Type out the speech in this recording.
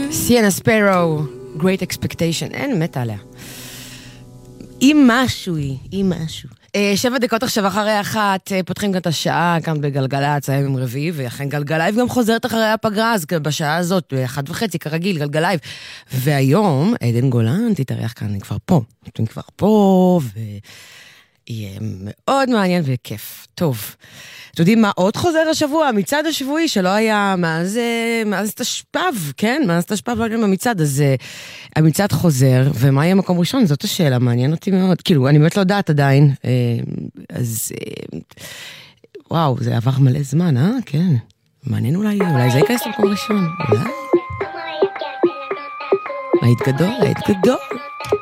סיאנה ספיירו, Great Expectation, אין, מתה עליה. עם משהו. 7 דקות עכשיו אחרי 1, פותחים כאן את השעה, כאן בגלגלצ, היום עם רביעי, ואכן גלגלייב גם חוזרת אחרי הפגרה, אז בשעה הזאת, ב1:30, כרגיל, גלגלייב. והיום, עדן גולן תתארח כאן, אני כבר פה, ויהיה מאוד מעניין וכיף. טוב. אתם יודעים מה עוד חוזר השבוע? המצעד השבועי שלא היה מאז תשפ"ב, כן? מאז תשפ"ב לא היה במצעד, אז המצעד חוזר, ומה יהיה מקום ראשון? זאת השאלה, מעניין אותי מאוד. כאילו, אני באמת לא יודעת עדיין, אז וואו, זה עבר מלא זמן, כן. מעניין אולי זה ייכנס למקום ראשון, אולי? היית גדול.